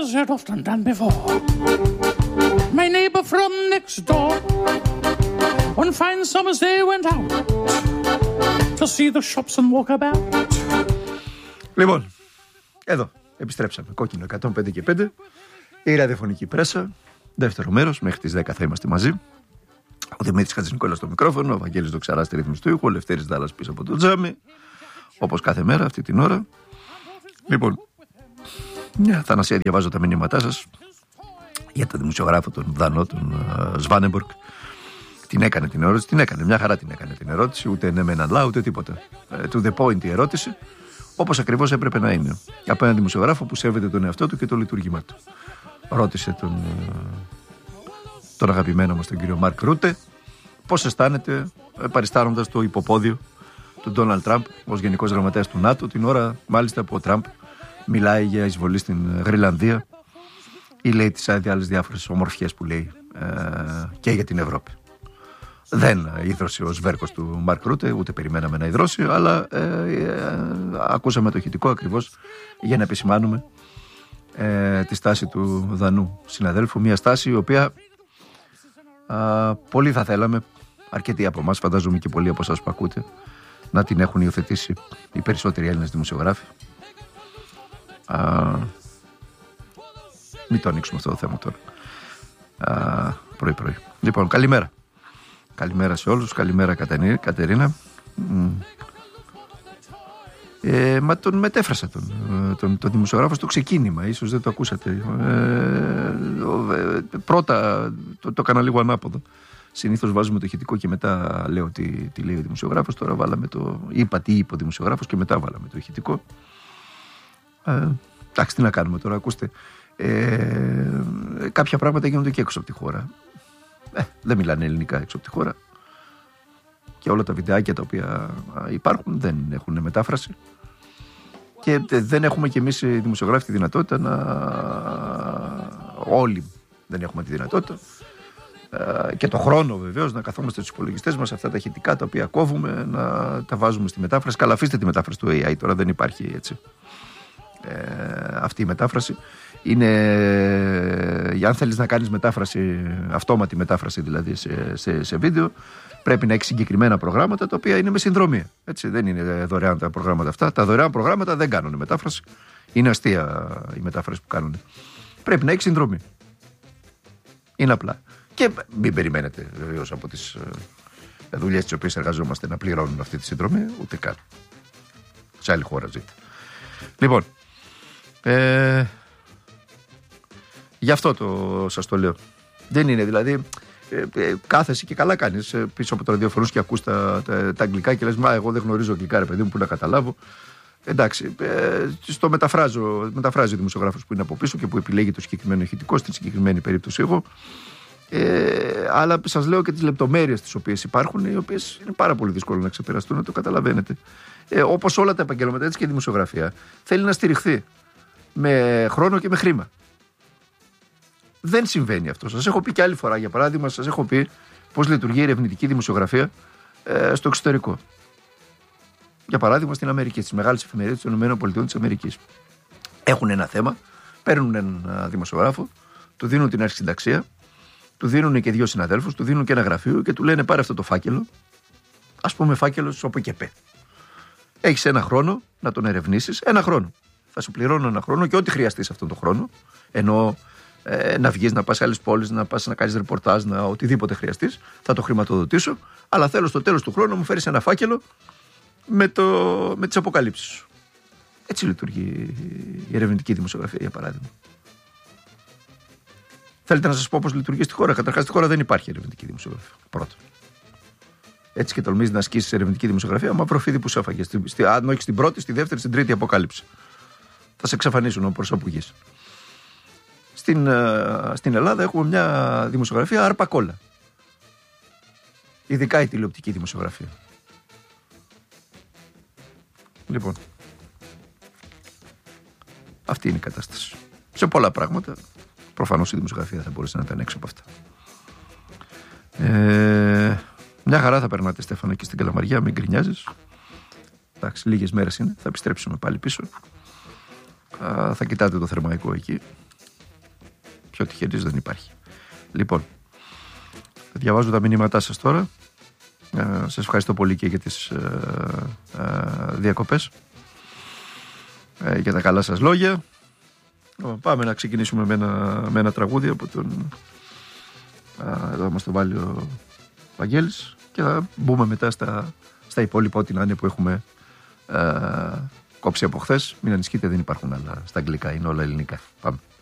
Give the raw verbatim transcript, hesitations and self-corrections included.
it often done before. My neighbor from next door, one fine summer's day went out to see the shops and walk about. Λοιπόν, εδώ επιστρέψαμε. Κόκκινο εκατόν πέντε και πέντε. Η ραδιοφωνική πρέσα. Δεύτερο μέρος, μέχρι τις δέκα θα είμαστε μαζί. Ο Δημήτρης Χατζηνικόλας στο μικρόφωνο, ο Βαγγέλης Δοξαράς στη ρύθμιση του ήχου, ο Λευτέρης Δάλλας πίσω από το τζάμι. Όπως κάθε μέρα αυτή την ώρα. Λοιπόν, μια Θανασία, διαβάζω τα μηνύματά σας για τον δημοσιογράφο, τον Δανό, τον Σβάνεμπορκ. Την έκανε την ερώτηση, την έκανε, μια χαρά την έκανε την ερώτηση, ούτε ναι μεν αλλά ούτε τίποτα. To the point η ερώτηση, όπως ακριβώς έπρεπε να είναι. Από έναν δημοσιογράφο που σέβεται τον εαυτό του και το λειτουργήμά του. Ρώτησε τον, τον αγαπημένο μας τον κύριο Μαρκ Ρούτε πώς αισθάνεται παριστάνοντας το υποπόδιο του Ντόναλντ Τραμπ ως γενικός γραμματέας του ΝΑΤΟ, την ώρα μάλιστα που ο Τραμπ μιλάει για εισβολή στην Γρυλανδία ή λέει τις άλλες διάφορες ομορφιές που λέει ε, και για την Ευρώπη. Δεν ίδρωσε ο σβέρκος του Μαρκ Ρούτε, ούτε περιμέναμε να ίδρωσε, αλλά ε, ε, ακούσαμε το ηχητικό ακριβώς για να επισημάνουμε ε, τη στάση του Δανού συναδέλφου, μια στάση η οποία ε, πολύ θα θέλαμε, αρκετοί από εμάς, φαντάζομαι και πολλοί από εσάς που ακούτε, να την έχουν υιοθετήσει οι περισσότεροι Έλληνες δημοσιογράφοι. Ε, μην το ανοίξουμε αυτό το θέμα τώρα. Ε, πρωί πρωί. Λοιπόν, καλημέρα. Καλημέρα σε όλους, καλημέρα Κατερίνα. Ε, μα τον μετέφρασα τον, τον, τον δημοσιογράφο στο ξεκίνημα, ίσως δεν το ακούσατε. Ε, πρώτα το, το έκανα λίγο ανάποδο. Συνήθως βάζουμε το ηχητικό και μετά λέω τι, τι λέει ο δημοσιογράφος. Τώρα βάλαμε το, είπα τι είπε ο δημοσιογράφος και μετά βάλαμε το ηχητικό. Ε, εντάξει, τι να κάνουμε τώρα, ακούστε. Ε, κάποια πράγματα γίνονται και έξω από τη χώρα. Ε, δεν μιλάνε ελληνικά έξω από τη χώρα και όλα τα βιντεάκια τα οποία υπάρχουν δεν έχουν μετάφραση και δεν έχουμε κι εμείς οι δημοσιογράφοι τη δυνατότητα να... όλοι δεν έχουμε τη δυνατότητα ε, και το χρόνο βεβαίως να καθόμαστε στους υπολογιστές μας αυτά τα ηχητικά τα οποία κόβουμε να τα βάζουμε στη μετάφραση. Καλά, αφήστε τη μετάφραση του έι άι, τώρα δεν υπάρχει έτσι ε, αυτή η μετάφραση. Είναι, αν θέλεις να κάνεις μετάφραση, αυτόματη μετάφραση δηλαδή σε, σε, σε βίντεο, πρέπει να έχεις συγκεκριμένα προγράμματα τα οποία είναι με συνδρομή. Έτσι, δεν είναι δωρεάν τα προγράμματα αυτά. Τα δωρεάν προγράμματα δεν κάνουν μετάφραση. Είναι αστεία η μετάφραση που κάνουν. Πρέπει να έχεις συνδρομή. Είναι απλά. Και μην περιμένετε βεβαίως από τις δουλειές τις οποίες εργαζόμαστε να πληρώνουν αυτή τη συνδρομή, ούτε καν. Σε άλλη χώρα ζείτε. Λοιπόν, ε, γι' αυτό το σας το λέω. Δεν είναι δηλαδή ε, ε, κάθεσαι και καλά κάνεις ε, πίσω από το ραδιοφωνούς και ακούς τα, τα, τα αγγλικά και λες μα εγώ δεν γνωρίζω αγγλικά ρε παιδί μου που να καταλάβω. Εντάξει, ε, στο μεταφράζω, μεταφράζει ο δημοσιογράφος που είναι από πίσω και που επιλέγει το συγκεκριμένο ηχητικό, στην συγκεκριμένη περίπτωση εγώ. Ε, αλλά σας λέω και τις λεπτομέρειες τις οποίες υπάρχουν, οι οποίες είναι πάρα πολύ δύσκολο να ξεπεραστούν, να το καταλαβαίνετε. Ε, όπως όλα τα επαγγέλματα, έτσι και η δημοσιογραφία, θέλει να στηριχθεί με χρόνο και με χρήμα. Δεν συμβαίνει αυτό. Σας έχω πει και άλλη φορά, για παράδειγμα, σας έχω πει πώς λειτουργεί η ερευνητική δημοσιογραφία ε, στο εξωτερικό. Για παράδειγμα, στην Αμερική, στις μεγάλες εφημερίδες των ΗΠΑ. Έχουν ένα θέμα, παίρνουν έναν δημοσιογράφο, του δίνουν την αρχισυνταξία, του δίνουν και δύο συναδέλφους, του δίνουν και ένα γραφείο και του λένε πάρε αυτό το φάκελο, ας πούμε φάκελος όπου και πέ. Έχεις ένα χρόνο να τον ερευνήσεις, ένα χρόνο. Θα σου πληρώνω ένα χρόνο και ό,τι χρειαστείς αυτόν τον χρόνο, ενώ ε, να βγεις, να πας σε άλλες πόλεις, να πας να κάνεις ρεπορτάζ, να οτιδήποτε χρειαστείς, θα το χρηματοδοτήσω, αλλά θέλω στο τέλος του χρόνου να μου φέρεις ένα φάκελο με, το, με τις αποκαλύψεις σου. Έτσι λειτουργεί η ερευνητική δημοσιογραφία, για παράδειγμα. Θέλετε να σας πω πώς λειτουργεί στη χώρα? Καταρχάς, στη χώρα δεν υπάρχει ερευνητική δημοσιογραφία. Πρώτον. Έτσι και τολμείς να ασκήσεις ερευνητική δημοσιογραφία, μαύρο φίδι που σου έφαγε. Αν όχι στην πρώτη, στη δεύτερη, στην τρίτη αποκάλυψη. Θα σε εξαφανίσουν ο προσώπου γης. Στην, uh, στην Ελλάδα έχουμε μια δημοσιογραφία άρπα κόλλα. Ειδικά η τηλεοπτική δημοσιογραφία. Λοιπόν, αυτή είναι η κατάσταση. Σε πολλά πράγματα, προφανώς η δημοσιογραφία θα μπορούσε να ήταν έξω από αυτά. Ε, μια χαρά θα περνάτε, Στέφανα, και στην Καλαμαριά, μην γκρινιάζεις. Εντάξει, λίγες μέρες είναι, θα επιστρέψουμε πάλι πίσω. Α, θα κοιτάτε το θερμαϊκό εκεί. Πιο τυχερής δεν υπάρχει. Λοιπόν, διαβάζω τα μηνύματά σας τώρα. Ε, σας ευχαριστώ πολύ και για τις ε, ε, διακοπές, ε, για τα καλά σας λόγια. Πάμε να ξεκινήσουμε με ένα, με ένα τραγούδι από τον... Ε, εδώ μας το βάλει ο Βαγγέλης και θα μπούμε μετά στα, στα υπόλοιπα ό,τι να είναι που έχουμε ε, κόψει από χθες. Μην ανησυχείτε, δεν υπάρχουν άλλα στα αγγλικά, είναι όλα ελληνικά. Πάμε.